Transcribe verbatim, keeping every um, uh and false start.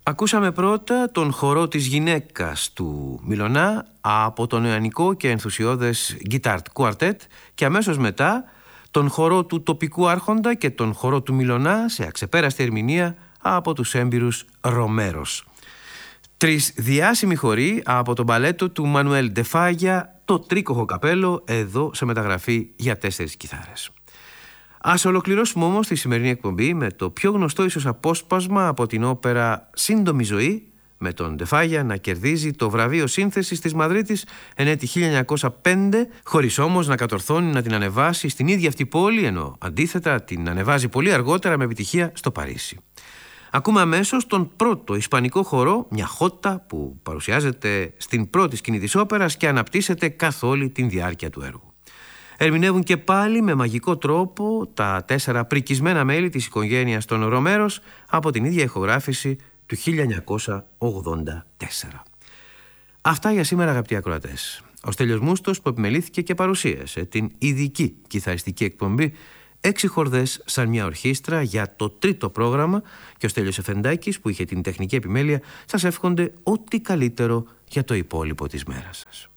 Ακούσαμε πρώτα τον χορό της γυναίκας του Μιλωνά από το νεανικό και ενθουσιώδες Guitar Quartet και αμέσως μετά τον χορό του τοπικού άρχοντα και τον χορό του Μιλωνά σε αξεπέραστη ερμηνεία από τους έμπειρους Ρομέρος. Τρεις διάσημοι χοροί από το μπαλέτο του Μανουέλ Ντεφάγια, το τρίκοχο καπέλο, εδώ σε μεταγραφή για τέσσερις κιθάρες. Ας ολοκληρώσουμε όμως τη σημερινή εκπομπή με το πιο γνωστό ίσως απόσπασμα από την όπερα «Σύντομη ζωή», με τον Ντεφάγια να κερδίζει το βραβείο σύνθεσης της Μαδρίτης εν έτη χίλια εννιακόσια πέντε, χωρίς όμως να κατορθώνει να την ανεβάσει στην ίδια αυτή πόλη, ενώ αντίθετα την ανεβάζει πολύ αργότερα με επιτυχία στο Παρίσι. Ακούμε αμέσως τον πρώτο ισπανικό χορό, μια χότα που παρουσιάζεται στην πρώτη σκηνή της όπερας και αναπτύσσεται καθ' όλη την διάρκεια του έργου. Ερμηνεύουν και πάλι με μαγικό τρόπο τα τέσσερα πρικισμένα μέλη της οικογένειας των Ρομέρος από την ίδια ηχογράφηση του χίλια εννιακόσια ογδόντα τέσσερα. Αυτά για σήμερα, αγαπητοί ακροατές. Ο Στέλιος Μούστος που επιμελήθηκε και παρουσίασε την ειδική κιθαριστική εκπομπή «Έξι χορδές σαν μια ορχήστρα» για το τρίτο πρόγραμμα, και ο Στέλιος Εφεντάκης που είχε την τεχνική επιμέλεια σας εύχονται ό,τι καλύτερο για το υπόλοιπο της μέρας σας.